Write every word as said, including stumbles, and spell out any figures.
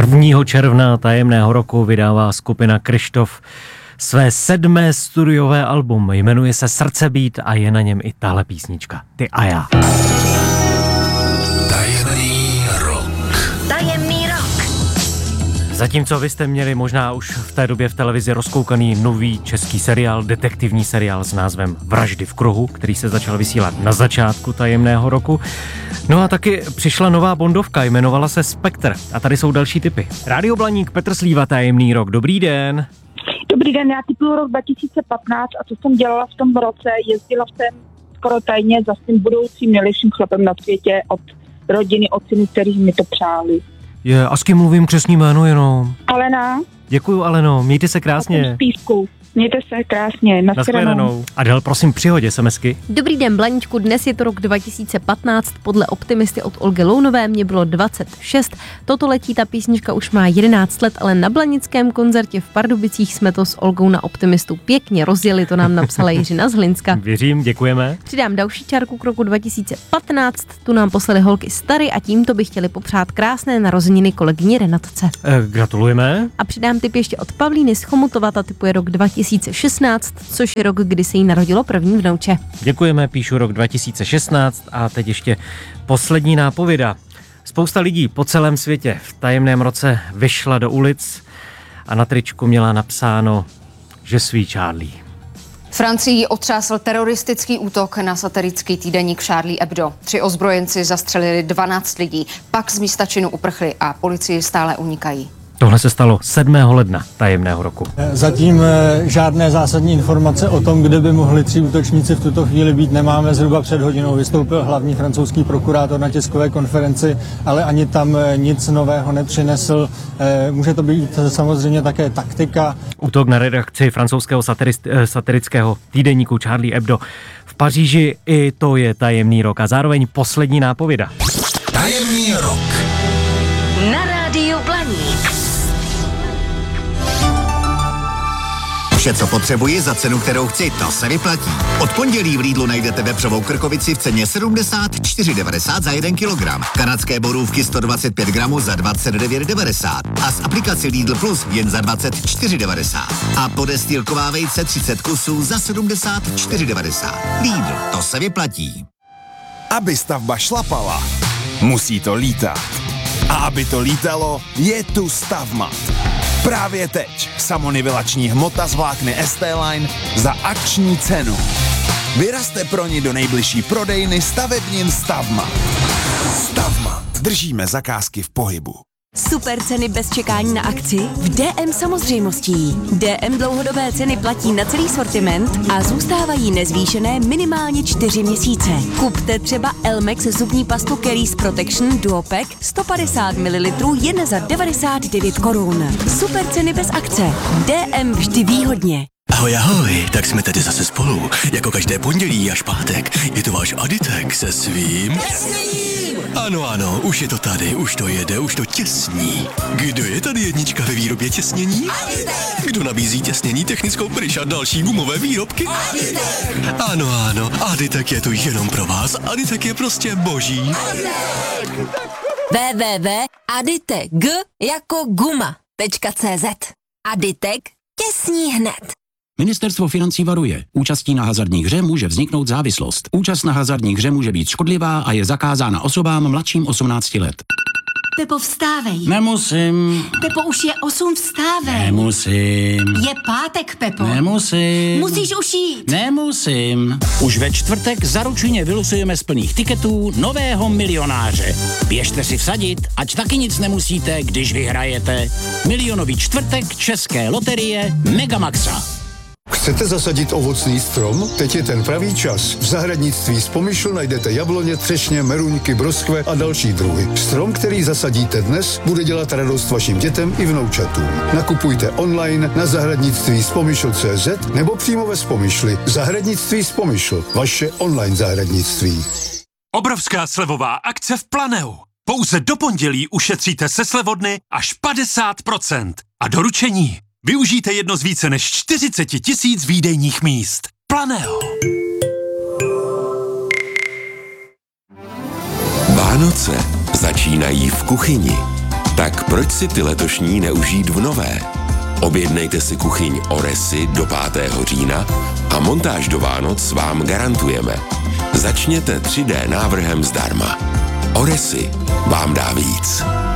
prvního června tajemného roku vydává skupina Kryštof své sedmé studiové album. Jmenuje se Srdce být a je na něm i tahle písnička. Ty a já. Tajemný rok. Tajemný rok. Zatímco vy jste měli možná už v té době v televizi rozkoukaný nový český seriál, detektivní seriál s názvem Vraždy v kruhu, který se začal vysílat na začátku tajemného roku. No a taky přišla nová bondovka, jmenovala se Spektr. A tady jsou další tipy. Rádio Blaník, Petr Slíva, Tajemný rok. Dobrý den. Dobrý den, já tipuju rok dva tisíce patnáct a co jsem dělala v tom roce, jezdila jsem skoro tajně za svým budoucím nejlepším chlapem na světě od rodiny, od synů, kteří mi to přáli. Je, a s kým mluvím, křestní jméno jenom? Alena. Děkuju, Aleno, mějte se krásně. Spívku. Mějte se krásně, nashledanou. Adel, prosím, přihodě SMSky. Dobrý den, Blaníčku, dnes je to rok dva tisíce patnáct, podle Optimisty od Olgy Lounové mě bylo dvacet šest, toto letí, ta písnička už má jedenáct let, ale na blanickém koncertě v Pardubicích jsme to s Olgou na Optimistu pěkně rozjeli, to nám napsala Jiřina z Hlinska. Věřím, děkujeme. Přidám další čárku k roku dva tisíce patnáct, tu nám poslali holky Stary a tímto by chtěli popřát krásné narozeniny kolegyni Renatce. E, gratulujeme. A přidám tip ještě od Pavlíny z Chomutova, ta typuje rok dva tisíce šestnáct, což je rok, kdy se jí narodilo první vnouče. Děkujeme, píšu rok dva tisíce šestnáct a teď ještě poslední nápověda. Spousta lidí po celém světě v tajemném roce vyšla do ulic a na tričku měla napsáno, že svý Charlie. Francii otřásl teroristický útok na satirický týdeník Charlie Hebdo. Tři ozbrojenci zastřelili dvanáct lidí, pak z místa činu uprchli a policii stále unikají. Tohle se stalo sedmého ledna tajemného roku. Zatím žádné zásadní informace o tom, kde by mohli tři útočníci v tuto chvíli být, nemáme. Zhruba před hodinou vystoupil hlavní francouzský prokurátor na tiskové konferenci, ale ani tam nic nového nepřinesl. Může to být samozřejmě také taktika. Útok na redakci francouzského satirist- satirického týdeníku Charlie Hebdo v Paříži, i to je tajemný rok a zároveň poslední nápověda. Tajemný rok. Na rádiu Blaník. Vše, co potřebuji za cenu, kterou chci, to se vyplatí. Od pondělí v Lidlu najdete vepřovou krkovici v ceně sedmdesát čtyři devadesát za jeden kilogram. Kanadské borůvky sto dvacet pět gramů za dvacet devět devadesát. A z aplikace Lidl Plus jen za dvacet čtyři devadesát. A podestýlková vejce třicet kusů za sedmdesát čtyři devadesát. Lidl, to se vyplatí. Aby stavba šlapala, musí to lítat. A aby to lítalo, je tu Stavmat. Právě teď samonivelační hmota z vlákny S T-Line za akční cenu. Vyrazte pro ní do nejbližší prodejny stavebnin Stavmat. Stavmat. Držíme zakázky v pohybu. Super ceny bez čekání na akci v D M samozřejmostí. D M dlouhodobé ceny platí na celý sortiment a zůstávají nezvýšené minimálně čtyři měsíce. Kupte třeba Elmex zubní pastu Caries Protection Duopack sto padesát mililitrů jen za devadesát devět korun. Super ceny bez akce. D M vždy výhodně. Ahoj, ahoj, tak jsme tady zase spolu. Jako každé pondělí až pátek. Je to váš Aditek se svým... Ano, ano, už je to tady, už to jede, už to těsní. Kdo je tady jednička ve výrobě těsnění? Kdo nabízí těsnění, technickou pryč a další gumové výrobky? Ano, ano, Aditek je tu jenom pro vás. Aditek je prostě boží. w w w tečka aditek jako guma tečka cé zet. Aditek těsní hned. Ministerstvo financí varuje. Účastí na hazardní hře může vzniknout závislost. Účast na hazardní hře může být škodlivá a je zakázána osobám mladším osmnácti let. Pepo, vstávej. Nemusím. Pepo, už je osm, vstávej. Nemusím. Je pátek, Pepo. Nemusím. Musíš už jít. Nemusím. Už ve čtvrtek zaručeně vylosujeme z plných tiketů nového milionáře. Běžte si vsadit, ať taky nic nemusíte, když vyhrajete. Milionový čtvrtek České loterie Megamaxa. Chcete zasadit ovocný strom? Teď je ten pravý čas. V zahradnictví z Pomyšl najdete jabloně, třešně, meruňky, broskve a další druhy. Strom, který zasadíte dnes, bude dělat radost vašim dětem i vnoučatům. Nakupujte online na zahradnictví z Pomyšl tečka cé zet nebo přímo ve Spomyšli. Zahradnictví z Pomyšl. Vaše online zahradnictví. Obrovská slevová akce v Planeu. Pouze do pondělí ušetříte se slevodny až padesát procent. A doručení využijte jedno z více než čtyřicet tisíc výdejních míst. Planeo. Vánoce začínají v kuchyni. Tak proč si ty letošní neužít v nové? Objednejte si kuchyň Oresy do pátého října a montáž do Vánoc vám garantujeme. Začněte tři dé návrhem zdarma. Oresy vám dá víc.